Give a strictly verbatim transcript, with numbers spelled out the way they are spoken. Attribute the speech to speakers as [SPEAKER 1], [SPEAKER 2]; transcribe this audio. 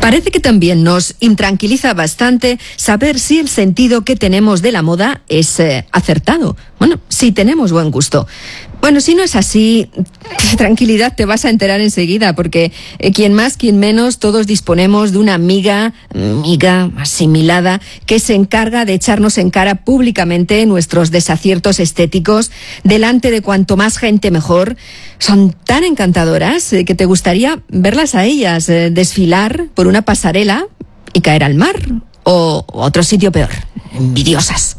[SPEAKER 1] Parece que también nos intranquiliza bastante saber si el sentido que tenemos de la moda es eh, acertado. Bueno, si tenemos buen gusto. Bueno, si no es así, tranquilidad, te vas a enterar enseguida, porque eh, quien más, quien menos, todos disponemos de una amiga, amiga asimilada, que se encarga de echarnos en cara públicamente nuestros desaciertos estéticos delante de cuanto más gente mejor. Son tan encantadoras eh, que te gustaría verlas a ellas eh, desfilar por una pasarela y caer al mar o otro sitio peor. Envidiosas.